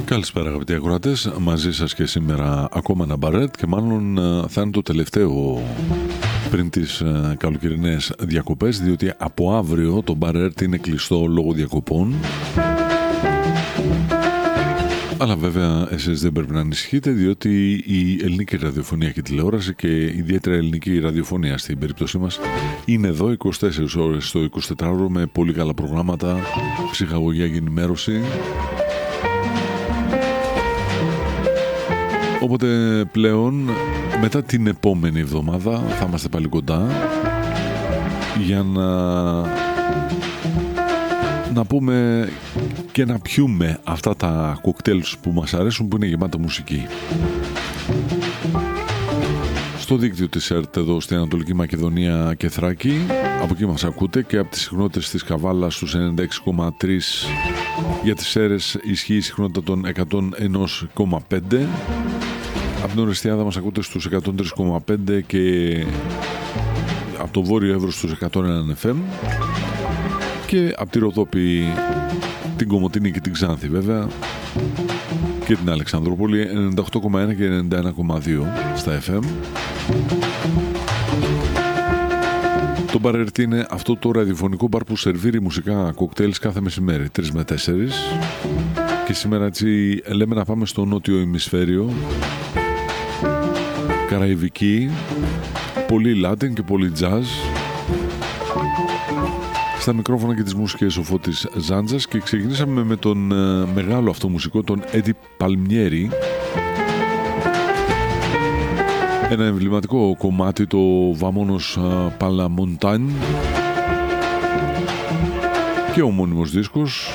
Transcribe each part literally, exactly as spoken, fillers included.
Καλησπέρα αγαπητοί ακροατές, μαζί σας και σήμερα ακόμα ένα μπαρέτ και μάλλον θα είναι το τελευταίο πριν τις καλοκαιρινές διακοπές, διότι από αύριο το μπαρέτ είναι κλειστό λόγω διακοπών. Αλλά βέβαια εσείς δεν πρέπει να ανησυχείτε, διότι η ελληνική ραδιοφωνία και τηλεόραση και ιδιαίτερα η ελληνική ραδιοφωνία στην περίπτωσή μας είναι εδώ είκοσι τέσσερις ώρες το εικοσιτετράωρο με πολύ καλά προγράμματα, ψυχαγωγία και ενημέρωση. Οπότε πλέον μετά την επόμενη εβδομάδα θα είμαστε πάλι κοντά για να, να πούμε και να πιούμε αυτά τα κοκτέιλς που μας αρέσουν, που είναι γεμάτα μουσική. Στο δίκτυο της ΕΡΤ εδώ στην Ανατολική Μακεδονία και Θράκη, από εκεί μας ακούτε, και από τις συχνότητες της Καβάλας στους ενενήντα έξι κόμμα τρία, για τις Σέρρες ισχύει η συχνότητα των εκατόν ένα κόμμα πέντε. Από την Ορεστιάδα μας ακούτε στους εκατόν τρία κόμμα πέντε και από το Βόρειο Εύρος στους εκατόν ένα εφ εμ, και από τη Ροδόπη, την Κομοτηνή και την Ξάνθη βέβαια και την Αλεξανδρούπολη ενενήντα οκτώ κόμμα ένα και ενενήντα ένα κόμμα δύο στα εφ εμ. Το μπαρ είναι αυτό το ραδιοφωνικό μπαρ που σερβίρει μουσικά κοκτέιλς κάθε μεσημέρι τρεις με τέσσερις, και σήμερα έτσι λέμε να πάμε στο νότιο ημισφαίριο, καραϊβική, πολύ Latin και πολύ jazz. Στα μικρόφωνα και τις μουσικές ο Φώτης Ζάντζας, και ξεκινήσαμε με τον ε, μεγάλο αυτό μουσικό, τον Έντι Παλμιέρι. Ένα εμβληματικό κομμάτι, το Βαμόνος Παλαμοντάν, και ο μόνιμος δίσκος,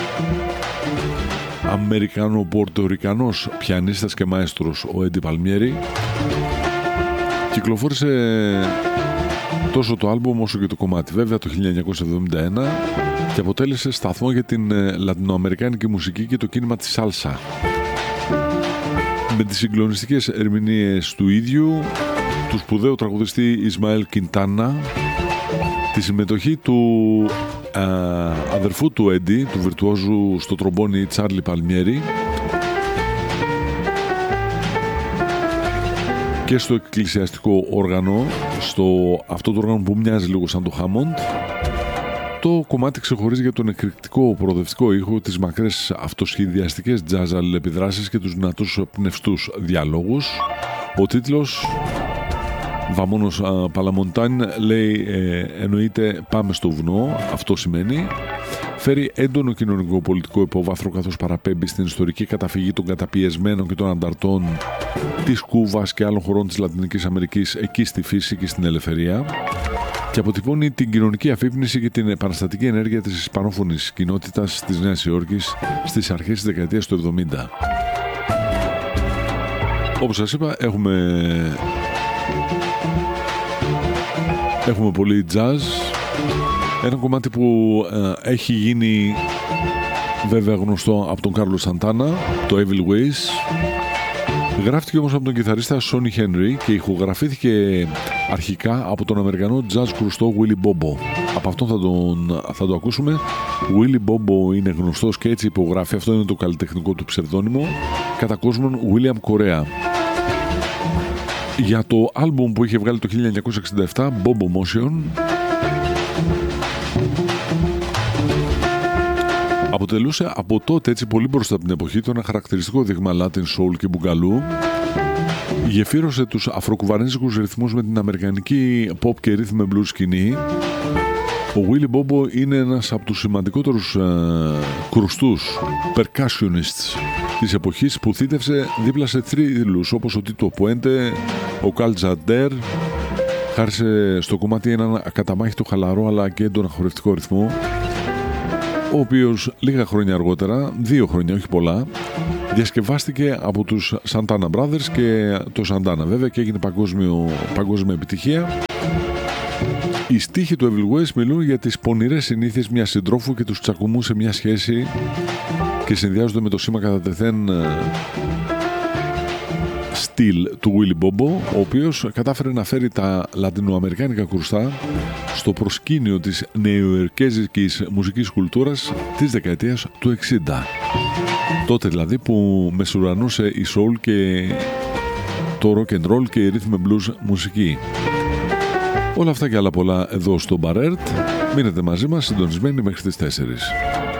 Αμερικανο-Πορτορικανός πιανίστας και μαέστρος ο Έντι Παλμιέρι. Κυκλοφόρησε τόσο το άλμπουμ όσο και το κομμάτι βέβαια το χίλια εννιακόσια εβδομήντα ένα και αποτέλεσε σταθμό για την λατινοαμερικάνικη μουσική και το κίνημα της σάλσα, με τις συγκλονιστικές ερμηνείες του ίδιου, του σπουδαίου τραγουδιστή Ισμαέλ Κιντάνα, τη συμμετοχή του α, αδερφού του Έντι, του βιρτουόζου στο τρομπόνι Τσάρλι Παλμιέρι, και στο εκκλησιαστικό όργανο, στο αυτό το όργανο που μοιάζει λίγο σαν το Χάμοντ. Το κομμάτι ξεχωρίζει για τον εκρηκτικό προοδευτικό ήχο, τις μακρές αυτοσχεδιαστικές jazz αλληλεπιδράσεις και τους δυνατούς πνευστούς διαλόγους. Ο τίτλος Βαμόνος Παλαμοντάν λέει ε, εννοείται πάμε στο βουνό, αυτό σημαίνει. Φέρει έντονο κοινωνικό-πολιτικό υπόβαθρο, καθώς παραπέμπει στην ιστορική καταφυγή των καταπιεσμένων και των ανταρτών της Κούβας και άλλων χωρών της Λατινικής Αμερικής εκεί στη φύση και στην ελευθερία, και αποτυπώνει την κοινωνική αφύπνιση και την επαναστατική ενέργεια της ισπανόφωνης κοινότητας της Νέας Υόρκης στις αρχές της δεκαετίας του εβδομήντα. Όπως σας είπα, έχουμε, έχουμε πολύ jazz. Ένα κομμάτι που ε, έχει γίνει βέβαια γνωστό από τον Κάρλος Σαντάνα, το Evil Ways. Γράφτηκε όμως από τον κιθαρίστα Σόνι Χένρι και ηχογραφήθηκε αρχικά από τον Αμερικανό jazz κρουστό Willie Bobo. Από αυτόν θα, τον, θα το ακούσουμε. Willie Bobo είναι γνωστός και έτσι υπογράφει, αυτό είναι το καλλιτεχνικό του ψευδόνυμο, κατά κόσμον William Correa. Για το άλμπουμ που είχε βγάλει το χίλια εννιακόσια εξήντα επτά, Bobo Motion, αποτελούσε από τότε, έτσι πολύ μπροστά από την εποχή του, ένα χαρακτηριστικό δείγμα Latin Soul και Μπουγκαλού. Γεφύρωσε τους αφροκουβανέζικους ρυθμούς με την αμερικανική pop και rhythm and blues σκηνή. Ο Willie Bobo είναι ένας από τους σημαντικότερους ε, κρουστούς percussionists της εποχής, που θύτευσε δίπλα σε θρύλους όπως ο Τίτο Πουέντε, ο Καλ Τζαντέρ. Χάρισε στο κομμάτι έναν ακαταμάχητο, χαλαρό αλλά και έντονα χορευτικό ρυθμό, ο οποίος λίγα χρόνια αργότερα, δύο χρόνια όχι πολλά, διασκευάστηκε από τους Santana Brothers και το Santana βέβαια, και έγινε παγκόσμιο, παγκόσμια επιτυχία. Οι στίχοι του Evil West μιλούν για τις πονηρές συνήθειες μιας συντρόφου και τους τσακωμούς σε μια σχέση, και συνδυάζονται με το σήμα κατά τεθέν στυλ του Willie Bobo, ο οποίος κατάφερε να φέρει τα λατινοαμερικάνικα κρουστά στο προσκήνιο της νεοϊορκέζικης μουσικής κουλτούρας της δεκαετίας του εξήντα. Τότε δηλαδή που μεσουρανούσε η soul και το rock and roll και η rhythm and blues μουσική. Όλα αυτά και άλλα πολλά εδώ στο Bar Ert. Μείνετε μαζί μας συντονισμένοι μέχρι τις τέσσερις.